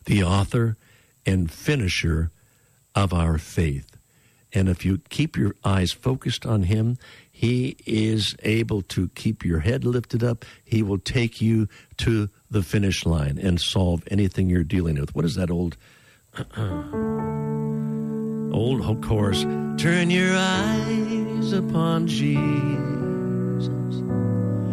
the author and finisher of our faith. And if you keep your eyes focused on him, he is able to keep your head lifted up. He will take you to the finish line and solve anything you're dealing with. What is that old chorus? Turn your eyes upon Jesus.